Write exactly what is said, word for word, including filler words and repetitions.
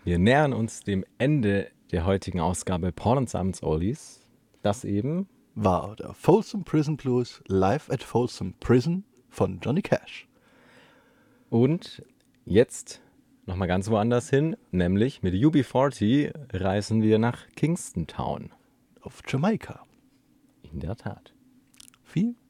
Wir nähern uns dem Ende der heutigen Ausgabe Paul und Simons Oldies. Das eben war der Folsom Prison Blues live at Folsom Prison von Johnny Cash. Und jetzt nochmal ganz woanders hin, nämlich mit U B vierzig reisen wir nach Kingston Town. Auf Jamaika. In der Tat. Viel